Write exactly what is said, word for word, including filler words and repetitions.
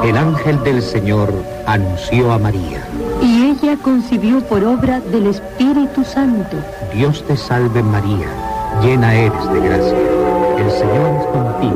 el ángel del Señor anunció a María. Y ella concibió por obra del Espíritu Santo. Dios te salve María, llena eres de gracia. El Señor es contigo.